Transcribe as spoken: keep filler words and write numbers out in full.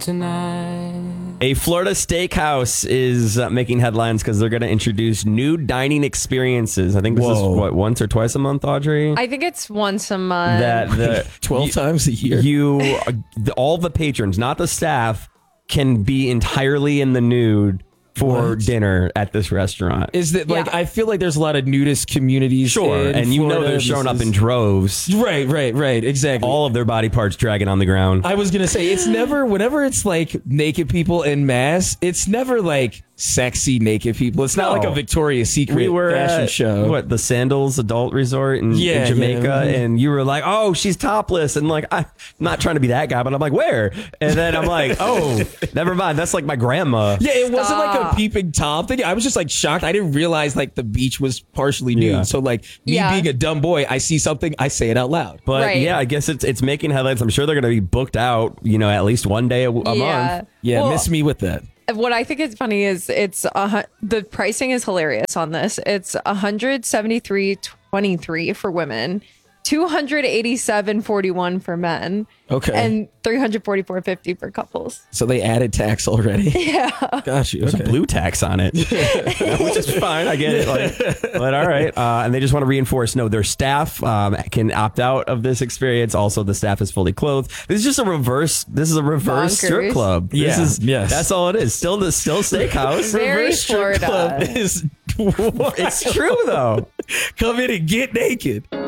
tonight. A Florida steakhouse is uh, making headlines because they're going to introduce new dining experiences. I think this Whoa. is what, once or twice a month, Audrey? I think it's once a month. That the twelve you, times a year. You, uh, the, all the patrons, not the staff, can be entirely in the nude for What? dinner at this restaurant. Is that like Yeah. I feel like there's a lot of nudist communities. Sure, in and you know Florida. they're This showing up is- in droves. Right, right, right. Exactly. All of their body parts dragging on the ground. I was gonna say it's never. Whenever it's like naked people in mass, it's never like sexy naked people. It's not No. like a Victoria's Secret We were fashion at, show. what, the Sandals Adult Resort in, Yeah, in Jamaica, yeah. and you were like, "Oh, she's topless," and like, I'm not trying to be that guy, but I'm like, "Where?" And then I'm like, "Oh, never mind. That's like my grandma." Yeah, it wasn't like a Stop. peeping Tom thing. I was just like shocked. I didn't realize like the beach was partially nude. Yeah. So like me Yeah. being a dumb boy, I see something, I say it out loud. But Right. yeah, I guess it's it's making headlines. I'm sure they're going to be booked out, you know, at least one day a, a yeah. month. Yeah, Well, miss me with that. What I think is funny is it's uh, hu- the pricing is hilarious on this. It's one hundred seventy-three twenty-three for women, two hundred eighty-seven forty-one for men, Okay. and three hundred forty-four fifty for couples. So they added tax already. Yeah. Got you. There's Okay. a blue tax on it, which is fine. I get it. Like, but all right. Uh, and they just want to reinforce: no, their staff um, can opt out of this experience. Also, the staff is fully clothed. This is just a reverse. This is a reverse Bonkers. strip club. Yeah, This is, yes. That's all it is. Still the still steakhouse. Very Reverse strip Florida. club is It's true though. come in and get naked.